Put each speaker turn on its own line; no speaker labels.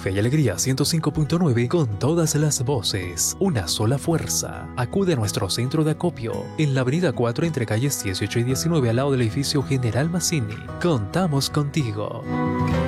Fe y Alegría 105.9 con todas las voces, una sola fuerza. Acude a nuestro centro de acopio en la avenida 4 entre calles 18 y 19 al lado del edificio General Mazzini. Contamos contigo.